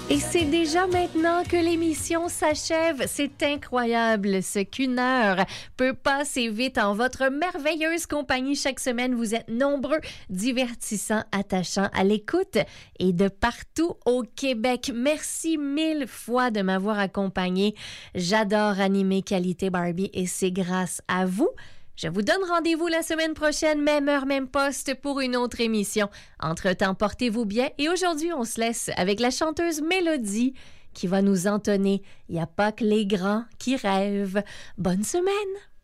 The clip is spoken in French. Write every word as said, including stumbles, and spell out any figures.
Et c'est déjà maintenant que l'émission s'achève. C'est incroyable ce qu'une heure peut passer vite en votre merveilleuse compagnie. Chaque semaine, vous êtes nombreux, divertissants, attachants à l'écoute et de partout au Québec. Merci mille fois de m'avoir accompagné. J'adore animer Qualité Barbie et c'est grâce à vous. Je vous donne rendez-vous la semaine prochaine, même heure, même poste, pour une autre émission. Entre-temps, portez-vous bien. Et aujourd'hui, on se laisse avec la chanteuse Mélodie qui va nous entonner « Il n'y a pas que les grands qui rêvent ». Bonne semaine!